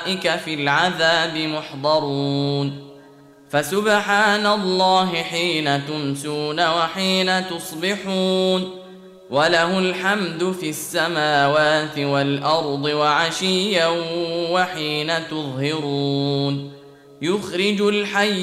أولئك في العذاب محضرون فسبحان الله حين تمسون وحين تصبحون وله الحمد في السماوات والأرض وعشيا وحين تظهرون يخرج الحي